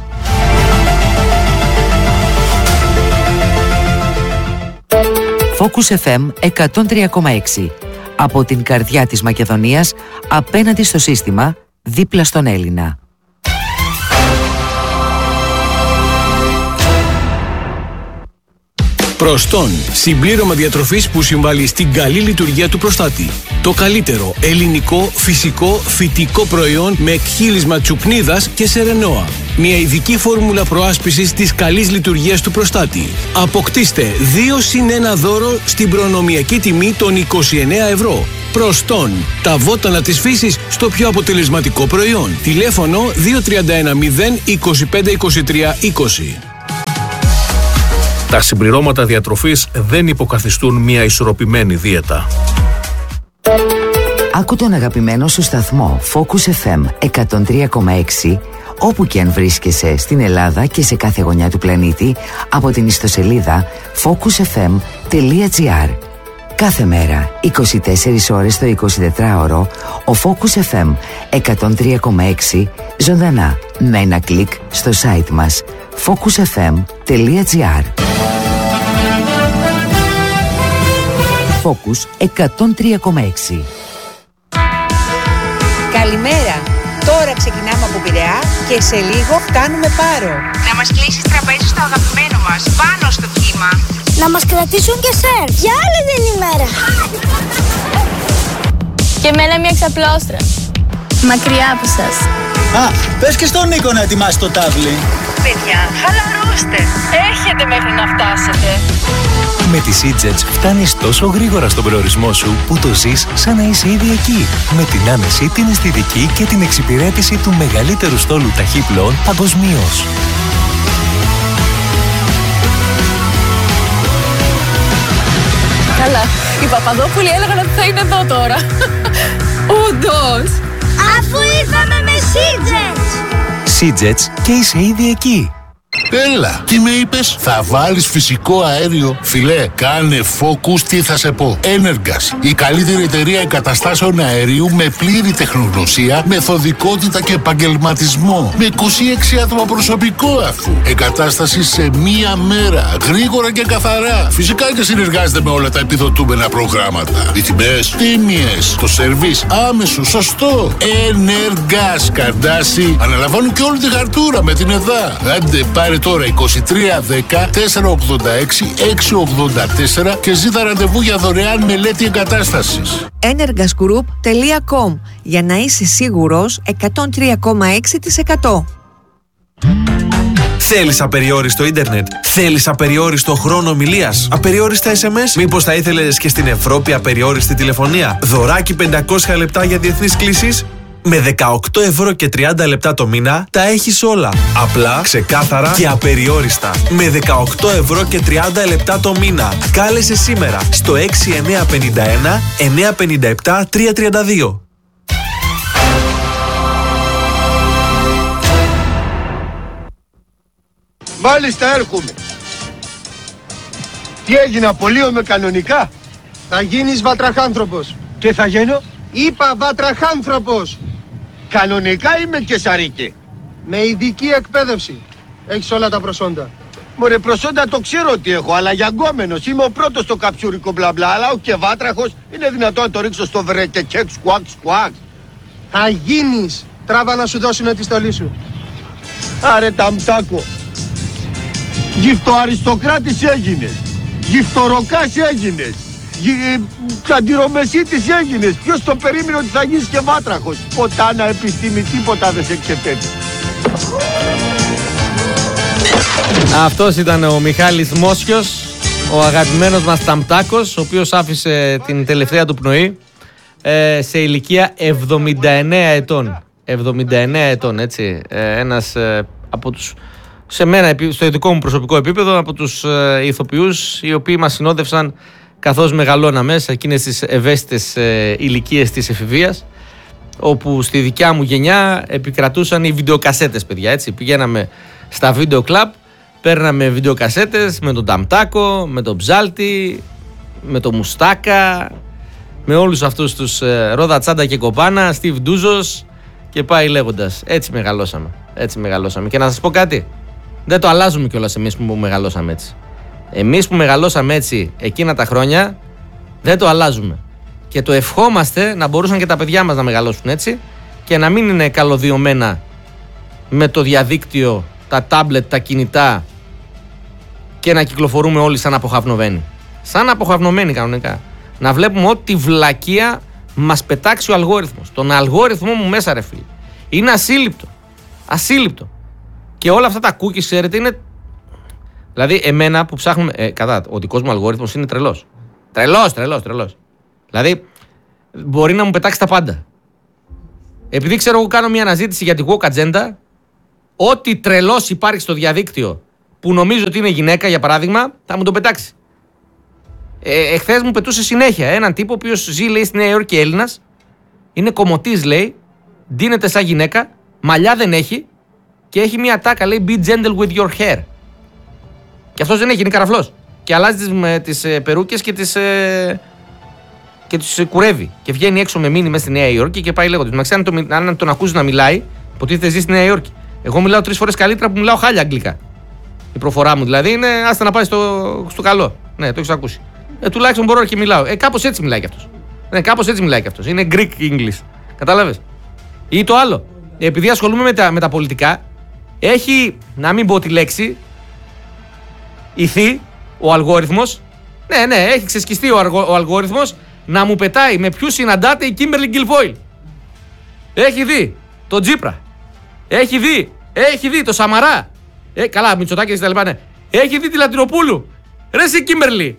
S4: Focus εφ εμ εκατόν τρία κόμμα έξι. Από την καρδιά της Μακεδονίας, απέναντι στο σύστημα, δίπλα στον Έλληνα.
S5: Προστών, συμπλήρωμα διατροφής που συμβάλλει στην καλή λειτουργία του προστάτη. Το καλύτερο ελληνικό, φυσικό, φυτικό προϊόν με εκχύλισμα τσουπνίδας και σερενόα. Μια ειδική φόρμουλα προάσπισης της καλής λειτουργίας του προστάτη. Αποκτήστε δύο συν ένα δώρο στην προνομιακή τιμή των είκοσι εννέα ευρώ. Προστών, τα βότανα της φύσης στο πιο αποτελεσματικό προϊόν. Τηλέφωνο δύο τρία ένα μηδέν είκοσι πέντε είκοσι τρία είκοσι.
S6: Τα συμπληρώματα διατροφής δεν υποκαθιστούν μια ισορροπημένη δίαιτα.
S4: Άκου τον αγαπημένο σου σταθμό Focus εφ εμ εκατόν τρία κόμμα έξι όπου και αν βρίσκεσαι στην Ελλάδα και σε κάθε γωνιά του πλανήτη από την ιστοσελίδα focus f m τελεία g r. Κάθε μέρα, είκοσι τέσσερις ώρες το εικοσιτετράωρο, ο Focus εφ εμ εκατόν τρία κόμμα έξι ζωντανά με ένα κλικ στο site μας focus f m τελεία g r. Focus εκατόν τρία κόμμα έξι.
S6: Καλημέρα. Τώρα ξεκινάμε από Πειραιά και σε λίγο φτάνουμε Πάρο.
S7: Να μας κλείσεις τραπέζι στο αγαπημένο μας, πάνω στο κύμα.
S8: Να μας κρατήσουν και σερφ για άλλη την ημέρα.
S9: Και εμένα μια ξαπλώστρα. Μακριά από σας.
S10: Α, πες και στον Νίκο να ετοιμάσει το τάβλι.
S7: Παιδιά, χαλαρώστε.
S9: Έχετε μέχρι να φτάσετε.
S11: Με τη SeaJets φτάνεις τόσο γρήγορα στον προορισμό σου που το ζεις σαν να είσαι ήδη εκεί. Με την άμεση, την αισθητική και την εξυπηρέτηση του μεγαλύτερου στόλου ταχύπλοων παγκοσμίως.
S9: Καλά, οι Παπαδόπουλοι έλεγαν ότι θα είναι εδώ τώρα. Όντως.
S8: Αφού ήρθαμε με SeaJets.
S11: SeaJets και είσαι ήδη εκεί.
S12: Έλα, τι με είπες? Θα βάλεις φυσικό αέριο? Φιλέ, κάνε focus, τι θα σε πω. Energas, η καλύτερη εταιρεία εγκαταστάσεων αερίου με πλήρη τεχνογνωσία, μεθοδικότητα και επαγγελματισμό. Με είκοσι έξι άτομα προσωπικό αφού. Εγκατάσταση σε μία μέρα, γρήγορα και καθαρά. Φυσικά και συνεργάζεται με όλα τα επιδοτούμενα προγράμματα. Οι τιμές τίμιες, το σερβίς άμεσο, σωστό. Energas, Καρντάσι, αναλαμβάνουν και όλη τη χαρτούρα με την ΕΔΑ. Άντε, πάρε τώρα είκοσι τρία δέκα τετρακόσια ογδόντα έξι εξακόσια ογδόντα τέσσερα και ζήτα ραντεβού για δωρεάν μελέτη εγκατάστασης.
S6: energas group τελεία com για να είσαι σίγουρος εκατόν τρία κόμμα έξι τοις εκατό.
S13: Θέλεις απεριόριστο ίντερνετ? Θέλεις απεριόριστο χρόνο ομιλίας? Απεριόριστα ες εμ ες? Μήπως θα ήθελες και στην Ευρώπη απεριόριστη τηλεφωνία? Δωράκι πεντακόσια λεπτά για διεθνείς κλήσεις? Με δεκαοκτώ ευρώ και τριάντα λεπτά το μήνα τα έχεις όλα. Απλά, ξεκάθαρα και απεριόριστα. Με δεκαοκτώ ευρώ και τριάντα λεπτά το μήνα. Κάλεσε σήμερα στο έξι εννιά πέντε ένα εννιά πέντε επτά τρία τρία δύο.
S14: Μάλιστα, έρχομαι. Τι έγινε, απολύομαι κανονικά?
S15: Θα γίνεις βατραχάνθρωπος.
S14: Και θα γίνω?
S15: Είπα βατραχάνθρωπος.
S14: Κανονικά είμαι και σαρίκι.
S15: Με ειδική εκπαίδευση. Έχεις όλα τα προσόντα.
S14: Μωρέ, προσόντα το ξέρω ότι έχω, αλλά για γκόμενος. Είμαι ο πρώτος στο καψούρικο μπλα μπλα, αλλά όχι και βάτραχος. Είναι δυνατόν να το ρίξω στο βρεκεκέκ σκουάκ σκουάκ?
S15: Θα γίνεις. Τράβα να σου δώσουνε τη στολή σου.
S14: Άρε ταμτάκο. Γυφτοαριστοκράτης έγινες. Γυφτοροκάς έγινες. Ξαντυρομεσίτης έγινες. Ποιος το περίμενε ότι θα γίνεις και βάτραχος? Ποτάνα επιστήμη, τίποτα δεν σε εξετεύει.
S1: Αυτός ήταν ο Μιχάλης Μόσιος, ο αγαπημένος μας Ταμτάκος, ο οποίος άφησε την τελευταία του πνοή ε, σε ηλικία εβδομήντα εννέα ετών. εβδομήντα εννέα ετών, έτσι. Ε, ένας ε, από τους, σε μένα, στο ειδικό μου προσωπικό επίπεδο, από τους ε, ηθοποιούς οι οποίοι μας συνόδευσαν καθώς μεγαλώναμε σε εκείνες τις ευαίσθητες ε, ηλικίες της εφηβείας, όπου στη δικιά μου γενιά επικρατούσαν οι βιντεοκασέτες, παιδιά, έτσι. Πηγαίναμε στα βίντεο κλαμπ, παίρναμε βιντεοκασέτες με τον Ταμτάκο, με τον Ψάλτη, με τον Μουστάκα, με όλους αυτούς τους ε, Ρόδα Τσάντα και Κοπάνα, Στιβ Ντούζος και πάει λέγοντας. Έτσι μεγαλώσαμε, έτσι μεγαλώσαμε. Και να σας πω κάτι, δεν το αλλάζουμε κιόλας εμείς που μεγαλώσαμε έτσι. Εμείς που μεγαλώσαμε έτσι εκείνα τα χρόνια δεν το αλλάζουμε. Και το ευχόμαστε να μπορούσαν και τα παιδιά μας να μεγαλώσουν έτσι και να μην είναι καλωδιωμένα με το διαδίκτυο, τα τάμπλετ, τα κινητά και να κυκλοφορούμε όλοι σαν αποχαυνομένοι. Σαν αποχαυνομένοι κανονικά. Να βλέπουμε ό,τι βλακεία μας πετάξει ο αλγόριθμος. Τον αλγόριθμό μου μέσα, ρε φίλε. Είναι ασύλληπτο. Ασύλληπτο. Και όλα αυτά τα cookies, ξέρετε, είναι. Δηλαδή, εμένα που ψάχνουμε. Ε, κατά, ο δικός μου αλγόριθμος είναι τρελός. Τρελός, τρελός, τρελός. Δηλαδή, μπορεί να μου πετάξει τα πάντα. Επειδή ξέρω, εγώ κάνω μια αναζήτηση για τη woke agenda, ό,τι τρελός υπάρχει στο διαδίκτυο που νομίζω ότι είναι γυναίκα, για παράδειγμα, θα μου το πετάξει. Ε, εχθές μου πετούσε συνέχεια έναν τύπο ο οποίος ζει, λέει, στη Νέα Υόρκη, Έλληνας, Είναι κομμωτής, λέει, ντύνεται σαν γυναίκα, μαλλιά δεν έχει και έχει μια τάκα, λέει, be gentle with your hair. Και αυτός δεν έχει, είναι καραφλός. Και αλλάζει τις, με, τις ε, περούκες και τις, ε, και τις ε, κουρεύει. Και βγαίνει έξω με μήνυ μέσα στη Νέα Υόρκη και πάει λέγοντας. Μαξιά, αν, το, αν τον ακούσει να μιλάει, υποτίθεται ζει στη Νέα Υόρκη. Εγώ μιλάω τρεις φορές καλύτερα που μιλάω χάλια αγγλικά. Η προφορά μου δηλαδή είναι άστα να πάει στο, στο καλό. Ναι, το έχεις ακούσει. Ε, τουλάχιστον μπορώ και μιλάω. Ε, κάπως έτσι μιλάει κι αυτός. Ναι, κάπως έτσι μιλάει κι αυτός. Είναι Greek English. Κατάλαβες. Ή το άλλο. Επειδή ασχολούμαι με τα, με τα πολιτικά, έχει, να μην πω τη λέξη, ηθεί ο αλγόριθμος. Ναι, ναι, έχει ξεσκιστεί ο, αργο, ο αλγόριθμος να μου πετάει με ποιους συναντάται η Κίμπερλι Γκιλφόιλ. Έχει δει τον Τζίπρα. Έχει δει, έχει δει το Σαμαρά. Ε, καλά, Μητσοτάκη και τα λοιπά, ναι. Έχει δει τη Λατινοπούλου. Ρε σε Κίμπερλι.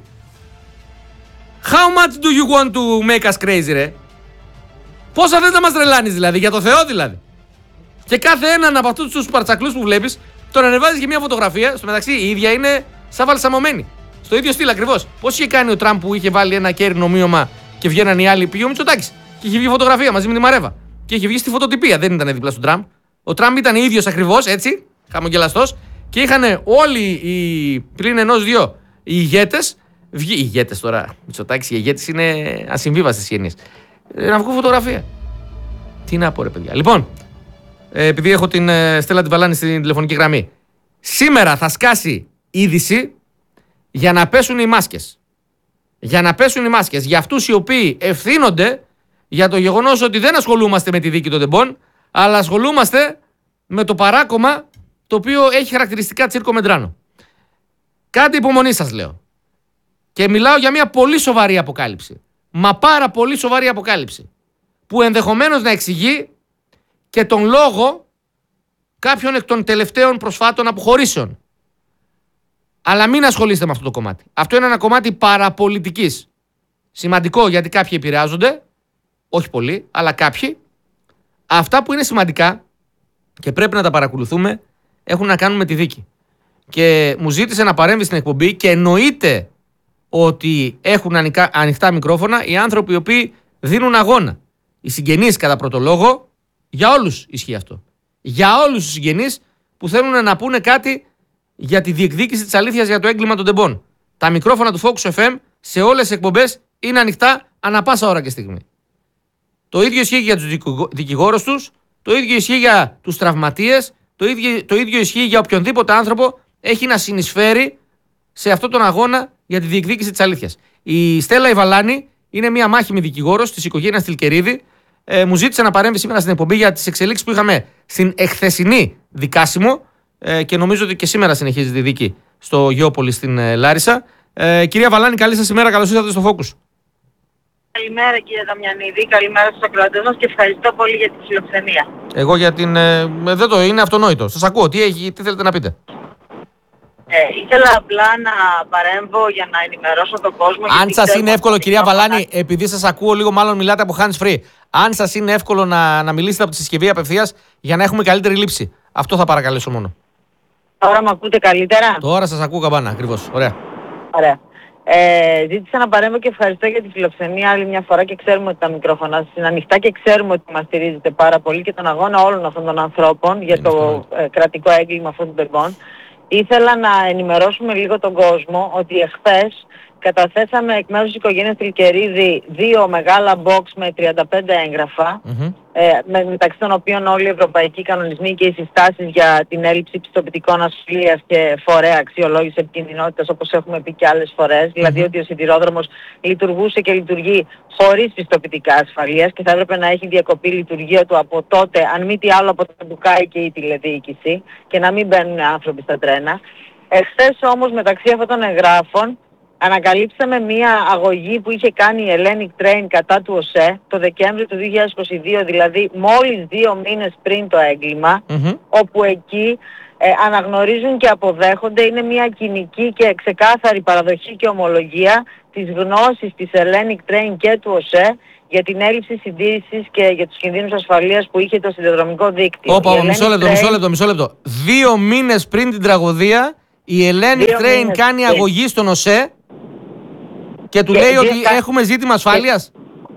S1: How much do you want to make us crazy, ρε? Πόσα δεν θα μας τρελάνεις δηλαδή, για το Θεό δηλαδή. Και κάθε έναν από αυτούς τους παρτσακλούς που βλέπεις, τον ανεβάζεις και μια φωτογραφία. Στο μεταξύ η ίδια είναι σαν βαλσαμωμένη. Στο ίδιο στυλ ακριβώς. Πώς είχε κάνει ο Τραμπ που είχε βάλει ένα κέρινο ομοίωμα και βγαίναν οι άλλοι, πήγε ο Μητσοτάκης. Και είχε βγει φωτογραφία μαζί με τη Μαρέβα. Και είχε βγει στη φωτοτυπία, δεν ήταν δίπλα στον Τραμπ. Ο Τραμπ ήταν ίδιος ακριβώς, έτσι, χαμογελαστός. Και είχαν όλοι οι πλην ενός δύο οι ηγέτες. Βγει, οι ηγέτες τώρα. Μητσοτάκης, οι ηγέτες είναι ασυμβίβαστες γενιές. Να βγουν φωτογραφία. Τι να πω, ρε παιδιά. Λοιπόν, ε, επειδή έχω την ε, Στέλλα την Βαλάνη στην τηλεφωνική γραμμή. Σήμερα θα σκάσει είδηση για να πέσουν οι μάσκες. Για να πέσουν οι μάσκες. Για αυτούς οι οποίοι ευθύνονται για το γεγονός ότι δεν ασχολούμαστε με τη δίκη των τεμπών, αλλά ασχολούμαστε με το παράκομμα το οποίο έχει χαρακτηριστικά τσίρκο Μεντράνο. Κάντε υπομονή σας, λέω. Και μιλάω για μια πολύ σοβαρή αποκάλυψη. Μα πάρα πολύ σοβαρή αποκάλυψη. Που ενδεχομένως να εξηγεί και τον λόγο κάποιων εκ των τελευταίων προσφάτων αποχωρήσεων. Αλλά μην ασχολείστε με αυτό το κομμάτι. Αυτό είναι ένα κομμάτι παραπολιτικής. Σημαντικό γιατί κάποιοι επηρεάζονται, όχι πολλοί, αλλά κάποιοι. Αυτά που είναι σημαντικά και πρέπει να τα παρακολουθούμε έχουν να κάνουν με τη δίκη. Και μου ζήτησε να παρέμβει στην εκπομπή και εννοείται ότι έχουν ανοιχτά μικρόφωνα οι άνθρωποι οι οποίοι δίνουν αγώνα. Οι συγγενείς κατά πρώτο λόγο, για όλους ισχύει αυτό. Για όλους τους συγγενείς που θέλουν να πούνε κάτι για τη διεκδίκηση της αλήθειας για το έγκλημα των τεμπών. Τα μικρόφωνα του Focus εφ εμ σε όλες τις εκπομπές είναι ανοιχτά ανά πάσα ώρα και στιγμή. Το ίδιο ισχύει για τους δικηγόρους τους, το ίδιο ισχύει για τους τραυματίες, το ίδιο, το ίδιο ισχύει για οποιονδήποτε άνθρωπο έχει να συνεισφέρει σε αυτόν τον αγώνα για τη διεκδίκηση της αλήθειας. Η Στέλλα η Βαλάνη είναι μια μάχημη δικηγόρος της οικογένειας Τιλκερίδη. Ε, μου ζήτησε να παρέμβει σήμερα στην εκπομπή για τις εξελίξεις που είχαμε στην εχθεσινή δικάσιμο ε, και νομίζω ότι και σήμερα συνεχίζει τη δίκη στο Γεώπολη στην ε, Λάρισα. Ε, κυρία Βαλάνη, καλή σας ημέρα, καλώς ήρθατε στο Focus.
S16: Καλημέρα κύριε Δαμιανίδη, καλημέρα στους ακροατές μας και ευχαριστώ πολύ για τη φιλοξενία.
S1: Εγώ για την... Ε, δεν το είναι αυτονόητο. Σας ακούω. Τι, έχει, τι θέλετε να πείτε.
S16: Ε, ήθελα απλά να παρέμβω για να ενημερώσω τον κόσμο.
S1: Αν σας είναι εύκολο, κυρία Βαλάνη, επειδή σας ακούω λίγο, μάλλον μιλάτε από hands free. Αν σας είναι εύκολο να, να μιλήσετε από τη συσκευή απευθείας για να έχουμε καλύτερη λήψη. Αυτό θα παρακαλέσω μόνο.
S16: Τώρα με ακούτε καλύτερα.
S1: Τώρα σας ακούω καμπάνα, ακριβώς. Ωραία.
S16: Ωραία. Ε, ζήτησα να παρέμβω και ευχαριστώ για τη φιλοξενία άλλη μια φορά και ξέρουμε ότι τα μικρόφωνα σας είναι ανοιχτά και ξέρουμε ότι μας στηρίζετε πάρα πολύ και τον αγώνα όλων αυτών των ανθρώπων για το ε, κρατικό έγκλημα αυτών των τεμπών. Ήθελα να ενημερώσουμε λίγο τον κόσμο ότι εχθές καταθέσαμε εκ μέρους της οικογένειας Τιλκερίδη δύο μεγάλα box με τριάντα πέντε έγγραφα, mm-hmm. ε, με, μεταξύ των οποίων όλοι οι ευρωπαϊκοί κανονισμοί και οι συστάσεις για την έλλειψη πιστοποιητικών ασφαλείας και φορέα αξιολόγηση επικινδυνότητας, όπως έχουμε πει και άλλες φορές, mm-hmm. δηλαδή ότι ο σιδηρόδρομος λειτουργούσε και λειτουργεί χωρίς πιστοποιητικά ασφαλείας και θα έπρεπε να έχει διακοπεί η λειτουργία του από τότε, αν μη τι άλλο από το Μπουκάι και η τηλεδιοίκηση, και να μην μπαίνουν άνθρωποι στα τρένα. Εχθές όμως μεταξύ αυτών των εγγράφων ανακαλύψαμε μία αγωγή που είχε κάνει η Hellenic Train κατά του ΟΣΕ το Δεκέμβριο του δύο χιλιάδες είκοσι δύο, δηλαδή μόλις δύο μήνες πριν το έγκλημα, mm-hmm. όπου εκεί ε, αναγνωρίζουν και αποδέχονται, είναι μία κοινική και ξεκάθαρη παραδοχή και ομολογία της γνώσης της Hellenic Train και του ΟΣΕ για την έλλειψη συντήρησης και για τους κινδύνους ασφαλείας που είχε το σιδηροδρομικό δίκτυο.
S1: Όπα, μισό λεπτό, Train... μισό λεπτό, μισό λεπτό. Δύο μήνες πριν την τραγωδία η Hellenic Train κάνει αγωγή στον ΟΣΕ και του και λέει ότι κα... έχουμε ζήτημα ασφάλειας.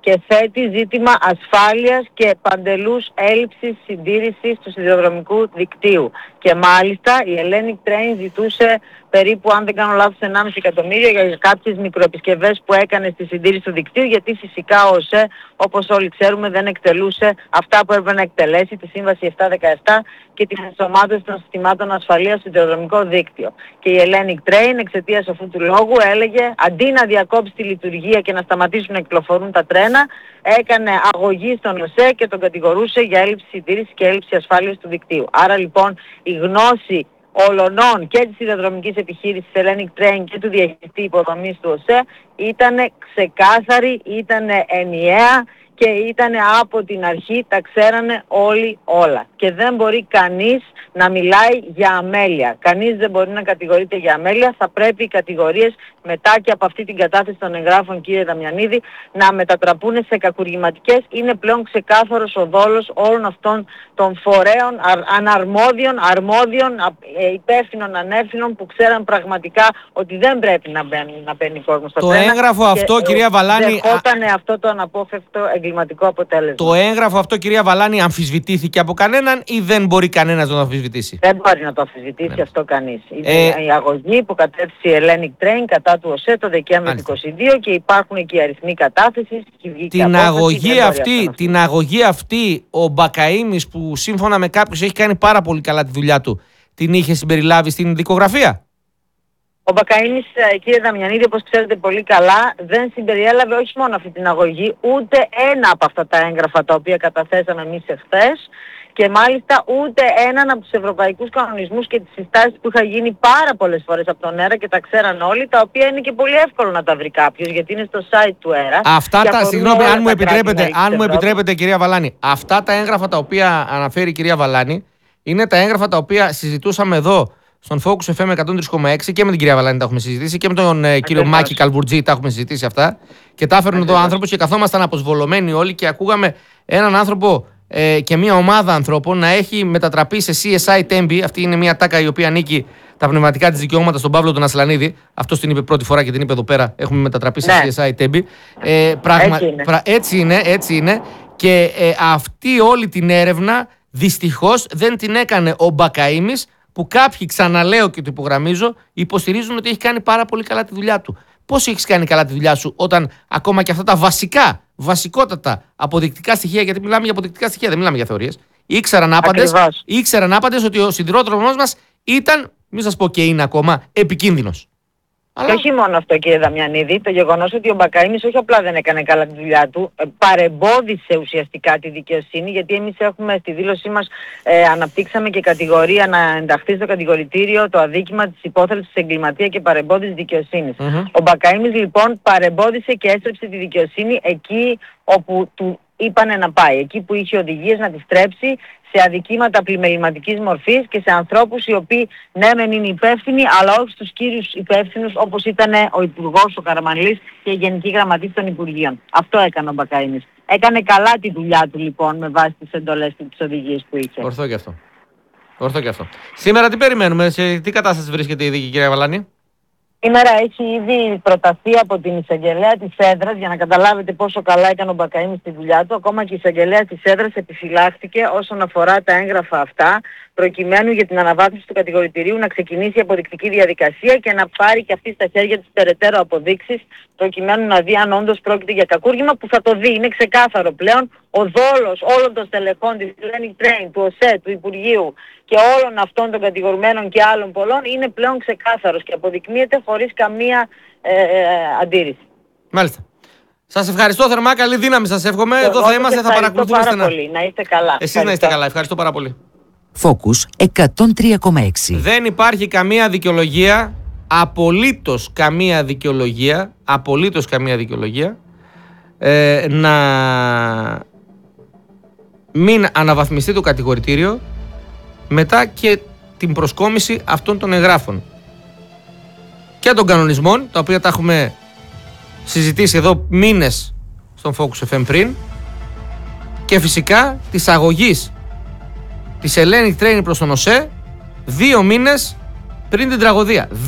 S16: και θέτει ζήτημα ασφάλειας και παντελούς έλλειψης συντήρησης του σιδηροδρομικού δικτύου. Και μάλιστα η Hellenic Train ζητούσε περίπου, αν δεν κάνω λάθος, ενάμιση εκατομμύρια για κάποιες μικροεπισκευές που έκανε στη συντήρηση του δικτύου, γιατί φυσικά ο ΟΣΕ, όπως όλοι ξέρουμε, δεν εκτελούσε αυτά που έπρεπε να εκτελέσει, τη Σύμβαση επτακόσια δεκαεπτά και την ενσωμάτωση των συστημάτων ασφαλείας στο σιδηροδρομικό δίκτυο. Και η Hellenic Train, εξαιτίας αυτού του λόγου, έλεγε αντί να διακόψει τη λειτουργία και να σταματήσουν να κυκλοφορούν τα τρένα, έκανε αγωγή στον ΟΣΕ και τον κατηγορούσε για έλλειψη συντήρησης και έλλειψη ασφάλειας του δικτύου. Άρα λοιπόν η γνώση ολονών και της σιδηροδρομικής επιχείρησης Hellenic Train και του διαχειριστή υποδομής του ΟΣΕ ήταν ξεκάθαρη, ήταν ενιαία και ήταν από την αρχή, τα ξέρανε όλοι όλα. Και δεν μπορεί κανείς να μιλάει για αμέλεια. Κανείς δεν μπορεί να κατηγορείται για αμέλεια. Θα πρέπει οι κατηγορίες μετά και από αυτή την κατάθεση των εγγράφων, κύριε Δαμιανίδη, να μετατραπούν σε κακουργηματικές. Είναι πλέον ξεκάθαρος ο δόλος όλων αυτών των φορέων, αναρμόδιων, αρμόδιων, υπεύθυνων, ανεύθυνων που ξέραν πραγματικά ότι δεν πρέπει να μπαίνει, να μπαίνει κόσμο στο τρένα.
S1: Το έγγραφο αυτό, και, κυρία Βαλάνη,
S16: δεχότανε α... αυτό το αναπόφευκτο εγκληματικό αποτέλεσμα.
S1: Το έγγραφο αυτό, κυρία Βαλάνη, αμφισβητήθηκε από κανέναν ή δεν μπορεί κανένας να το αμφισβητήσει?
S16: Δεν μπορεί να το αμφισβητήσει ναι. αυτό κανείς.
S1: Ε...
S16: Είναι η αγωγή που κατέθεσε η Hellenic Train κατά του ΟΣΕ το Δεκέμβριο του είκοσι δύο και υπάρχουν εκεί αριθμοί κατάθεσης.
S1: Την αγωγή αυτή, την αγωγή αυτή ο Μπακαΐμης, που σύμφωνα με κάποιους έχει κάνει πάρα πολύ καλά τη δουλειά του, την είχε συμπεριλάβει στην δικογραφία?
S16: Ο Μπακαΐμης, κύριε Δαμιανίδη, όπως ξέρετε πολύ καλά, δεν συμπεριέλαβε όχι μόνο αυτή την αγωγή, ούτε ένα από αυτά τα έγγραφα τα οποία καταθέσαμε εμείς εχθές, και μάλιστα ούτε έναν από τους ευρωπαϊκούς κανονισμούς και τις συστάσεις που είχα γίνει πάρα πολλές φορές από τον ΕΡΑ και τα ξέραν όλοι, τα οποία είναι και πολύ εύκολο να τα βρει κάποιος, γιατί είναι στο site του ΕΡΑ.
S1: Αυτά τα, συγγνώμη, αν μου επιτρέπετε, αν μου επιτρέπετε, κυρία Βαλάνη, αυτά τα έγγραφα τα οποία αναφέρει η κυρία Βαλάνη είναι τα έγγραφα τα οποία συζητούσαμε εδώ στον Focus εφ εμ εκατόν τρία κόμμα έξι και με την κυρία Βαλάνη τα έχουμε συζητήσει και με τον ε, κύριο Μάκη Καλβουρτζή τα έχουμε συζητήσει αυτά. Και τα έφερνε εδώ άνθρωπος και καθόμασταν αποσβολωμένοι όλοι και ακούγαμε έναν άνθρωπο ε, και μια ομάδα ανθρώπων να έχει μετατραπεί σε σι ες άι Tembi. Αυτή είναι μια τάκα η οποία ανήκει τα πνευματικά της δικαιώματα στον Παύλο τον Ασλανίδη. Αυτό την είπε πρώτη φορά και την είπε εδώ πέρα. Έχουμε μετατραπεί σε ναι. σι ες άι Tembi. Ε, πραγμα... έτσι, είναι. Πρα... έτσι είναι, έτσι είναι. Και ε, αυτή όλη την έρευνα δυστυχώς δεν την έκανε ο Μπακαΐμης, που κάποιοι, ξαναλέω και το υπογραμμίζω, υποστηρίζουν ότι έχει κάνει πάρα πολύ καλά τη δουλειά του. Πώς έχεις κάνει καλά τη δουλειά σου όταν ακόμα και αυτά τα βασικά, βασικότατα αποδεικτικά στοιχεία, γιατί μιλάμε για αποδεικτικά στοιχεία, δεν μιλάμε για θεωρίες, ήξεραν άπαντες, ήξεραν άπαντες ότι ο σιδηρόδρομος μας ήταν, μην σας πω και είναι ακόμα, επικίνδυνος.
S16: Αλλά... Και όχι μόνο αυτό, κύριε Δαμιανίδη, το γεγονός ότι ο Μπακαΐμης όχι απλά δεν έκανε καλά τη δουλειά του, ε, παρεμπόδισε ουσιαστικά τη δικαιοσύνη, γιατί εμείς έχουμε στη δήλωσή μας ε, αναπτύξαμε και κατηγορία να ενταχθεί στο κατηγορητήριο το αδίκημα της υπόθεσης εγκληματία και παρεμπόδιση δικαιοσύνης. Mm-hmm. Ο Μπακαΐμης λοιπόν παρεμπόδισε και έστρεψε τη δικαιοσύνη εκεί όπου του είπανε να πάει, εκεί που είχε οδηγίες να τη στρέψει σε αδικήματα πλημεληματικής μορφής και σε ανθρώπους οι οποίοι ναι μεν είναι υπεύθυνοι, αλλά όχι στους κύριους υπεύθυνους όπως ήταν ο Υπουργός, ο Καραμανλής και η Γενική Γραμματής των Υπουργείων. Αυτό έκανε ο Μπακαΐμης. Έκανε καλά τη δουλειά του λοιπόν με βάση τις εντολές και τις οδηγίες που είχε.
S1: Ορθό και αυτό. Ορθό και αυτό. Σήμερα τι περιμένουμε, σε τι κατάσταση βρίσκεται η δίκη, κυρία Βαλάνη?
S16: Σήμερα έχει ήδη προταθεί από την εισαγγελέα της έδρας, για να καταλάβετε πόσο καλά έκανε ο Μπακαΐμης στη δουλειά του. Ακόμα και η εισαγγελέα της έδρας επιφυλάχθηκε όσον αφορά τα έγγραφα αυτά, προκειμένου για την αναβάθμιση του κατηγορητηρίου να ξεκινήσει η αποδεικτική διαδικασία και να πάρει και αυτή στα χέρια της περαιτέρω αποδείξεις, προκειμένου να δει αν όντως πρόκειται για κακούργημα, που θα το δει. Είναι ξεκάθαρο πλέον ο δόλος όλων των στελεχών της Hellenic Train, του ΟΣΕ, του Υπουργείου και όλων αυτών των κατηγορουμένων και άλλων πολλών είναι πλέον ξεκάθαρος και αποδεικνύεται χωρίς καμία ε, ε, αντίρρηση.
S1: Μάλιστα. Σας ευχαριστώ θερμά, καλή δύναμη σας εύχομαι. Εγώ Εδώ θα είμαστε, θα παρακολουθούμε στενά.
S16: Να είστε καλά.
S1: Εσείς να είστε καλά, ευχαριστώ πάρα πολύ.
S4: Focus εκατόν τρία κόμμα έξι.
S1: Δεν υπάρχει καμία δικαιολογία, απολύτως καμία δικαιολογία, απολύτως καμία δικαιολογία ε, να μην αναβαθμιστεί το κατηγορητήριο μετά και την προσκόμιση αυτών των εγγράφων και των κανονισμών, τα οποία τα έχουμε συζητήσει εδώ μήνες στον Focus εφ εμ πριν, και φυσικά της αγωγής της Hellenic Train προς τον ΟΣΕ δύο μήνες πριν την τραγωδία.